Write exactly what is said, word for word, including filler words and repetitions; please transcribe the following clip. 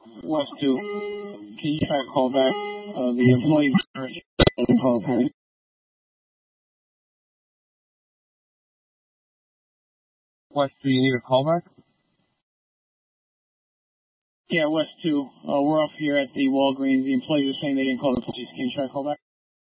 West two. Can you try to call back? Uh, the employees are call back. West two, you need a callback? Yeah, West two. Uh, we're up here at the Walgreens. The employees are saying they didn't call the police. Can you try to call back?